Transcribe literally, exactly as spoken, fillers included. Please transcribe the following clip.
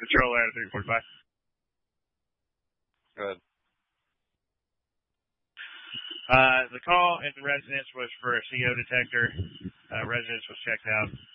Control out of three forty-five. Good. Uh, the call at the residence was for a C O detector. Uh, residence was checked out.